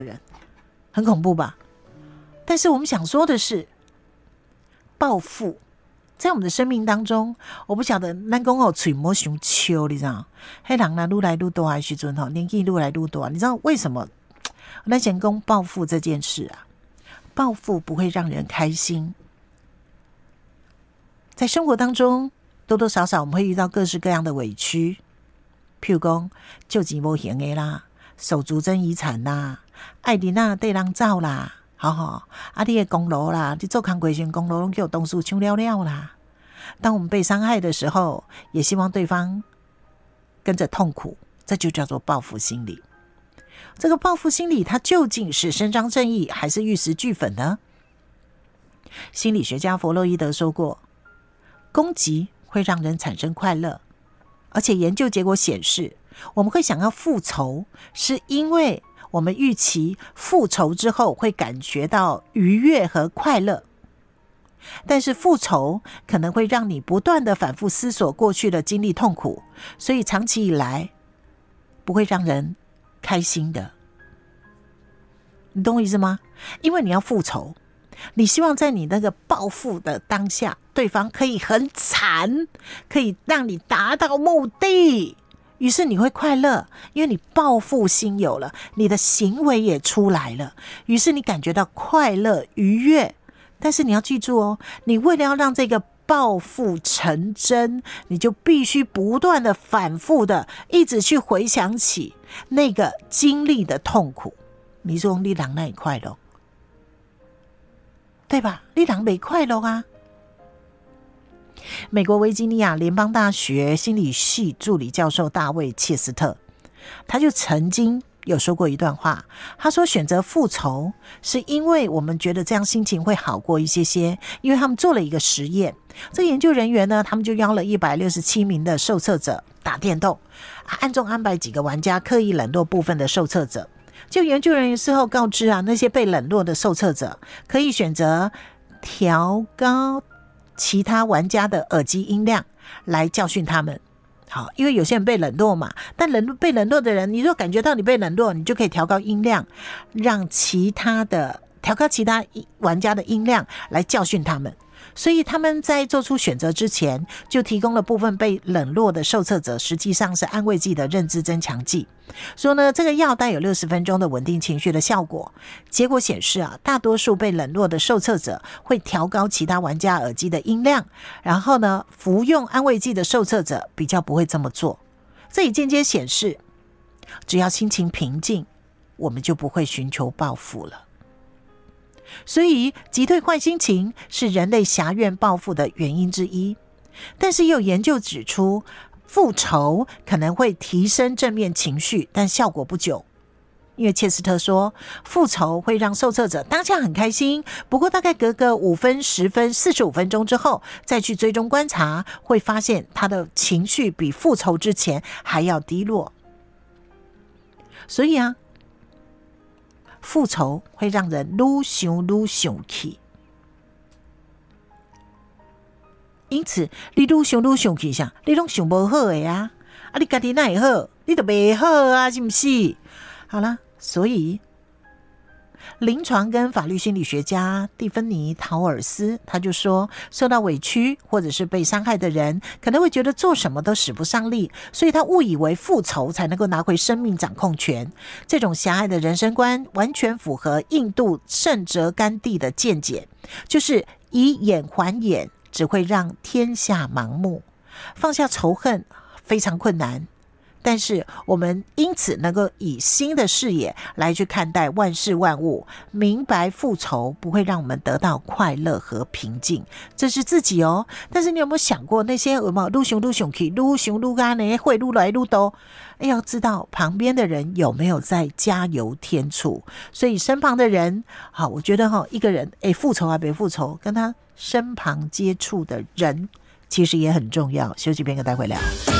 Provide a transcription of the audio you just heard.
很恐怖吧？但是我们想说的是，报复在我们的生命当中，我不晓得咱讲哦，嘴莫伤秋，你知道？黑人呢，愈来愈多的时阵吼，年纪愈来愈多，你知道为什么？我在讲报复这件事啊，报复不会让人开心。在生活当中，多多少少我们会遇到各式各样的委屈，譬如讲救济无行的啦，手足争遗产啦，爱人啊对人走啦。你的功劳啦，你做工过程功劳拢叫同事抢了了啦。当我们被伤害的时候，也希望对方跟着痛苦，这就叫做报复心理。这个报复心理，它究竟是伸张正义，还是玉石俱焚呢？心理学家弗洛伊德说过，攻击会让人产生快乐，而且研究结果显示，我们会想要复仇，是因为我们预期复仇之后会感觉到愉悦和快乐，但是复仇可能会让你不断的反复思索过去的经历痛苦，所以长期以来不会让人开心的。你懂我意思吗？因为你要复仇，你希望在你那个报复的当下，对方可以很惨，可以让你达到目的，于是你会快乐，因为你报复心有了，你的行为也出来了，于是你感觉到快乐愉悦。但是你要记住哦，你为了要让这个报复成真，你就必须不断的反复的一直去回想起那个经历的痛苦。你说你人哪里快乐，对吧？你人没快乐啊。美国维吉尼亚联邦大学心理系助理教授大卫·切斯特，他就曾经有说过一段话，他说选择复仇是因为我们觉得这样心情会好过一些些，因为他们做了一个实验，这个研究人员呢，他们就邀了167名的受测者打电动，暗中安排几个玩家刻意冷落部分的受测者，就研究人员事后告知啊，那些被冷落的受测者可以选择调高其他玩家的耳机音量来教训他们。好，因为有些人被冷落嘛，但被冷落的人，你若感觉到你被冷落，你就可以调高音量，让调高其他玩家的音量来教训他们。所以他们在做出选择之前，就提供了部分被冷落的受测者实际上是安慰剂的认知增强剂，说呢这个药带有60分钟的稳定情绪的效果。结果显示啊，大多数被冷落的受测者会调高其他玩家耳机的音量，然后呢服用安慰剂的受测者比较不会这么做。这也间接显示，只要心情平静，我们就不会寻求报复了。所以击退坏心情是人类狭怨报复的原因之一，但是也有研究指出，复仇可能会提升正面情绪，但效果不久。因为切斯特说，复仇会让受测者当下很开心，不过大概隔个5分、10分、45分钟之后再去追踪观察，会发现他的情绪比复仇之前还要低落。所以啊，复仇会让人愈想愈生气，因此你愈想愈生气啥？你拢想不好的啊！你家己哪会好？你就不好啊，是不是？好了，所以临床跟法律心理学家蒂芬妮·陶尔斯他就说，受到委屈或者是被伤害的人可能会觉得做什么都使不上力，所以他误以为复仇才能够拿回生命掌控权。这种狭隘的人生观完全符合印度圣哲甘地的见解，就是以眼还眼只会让天下盲目，放下仇恨非常困难，但是我们因此能够以新的视野来去看待万事万物，明白复仇不会让我们得到快乐和平静，这是自己哦。但是你有没有想过，那些有没有愈想愈生气、愈想愈干呢？会愈来愈多，要知道旁边的人有没有在加油添醋。所以身旁的人，好，我觉得一个人复仇还没复仇，跟他身旁接触的人其实也很重要。休息片刻，待会聊。